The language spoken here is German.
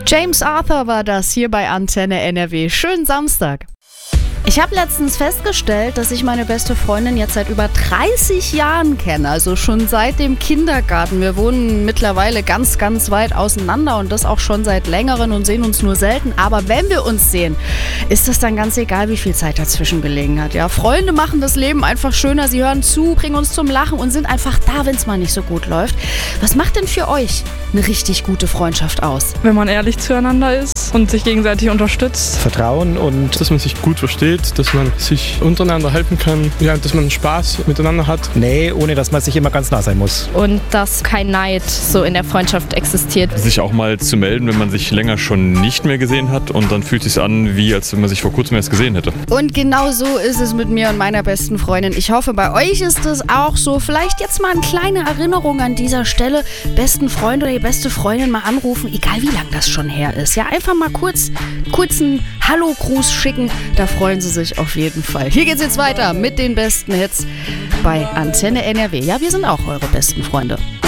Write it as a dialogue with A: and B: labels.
A: James Arthur war das hier bei Antenne NRW. Schönen Samstag. Ich habe letztens festgestellt, dass ich meine beste Freundin jetzt seit über 30 Jahren kenne, also schon seit dem Kindergarten. Wir wohnen mittlerweile ganz, ganz weit auseinander und das auch schon seit längerem und sehen uns nur selten. Aber wenn wir uns sehen, ist das dann ganz egal, wie viel Zeit dazwischen gelegen hat. Ja, Freunde machen das Leben einfach schöner, sie hören zu, bringen uns zum Lachen und sind einfach da, wenn es mal nicht so gut läuft. Was macht denn für euch eine richtig gute Freundschaft aus?
B: Wenn man ehrlich zueinander ist und sich gegenseitig unterstützt.
C: Vertrauen und
D: dass man sich gut versteht, dass man sich untereinander helfen kann, ja, dass man Spaß miteinander hat.
C: Nee, ohne dass man sich immer ganz nah sein muss.
E: Und dass kein Neid so in der Freundschaft existiert.
F: Sich auch mal zu melden, wenn man sich länger schon nicht mehr gesehen hat und dann fühlt es sich an, wie als wenn man sich vor kurzem erst gesehen hätte.
A: Und genau so ist es mit mir und meiner besten Freundin. Ich hoffe, bei euch ist es auch so. Vielleicht jetzt mal eine kleine Erinnerung an dieser Stelle. Besten Freund oder die beste Freundin mal anrufen, egal wie lang das schon her ist. Ja, einfach mal kurzen Hallo-Gruß schicken. Da freuen sie sich auf jeden Fall. Hier geht's jetzt weiter mit den besten Hits bei Antenne NRW. Ja, wir sind auch eure besten Freunde.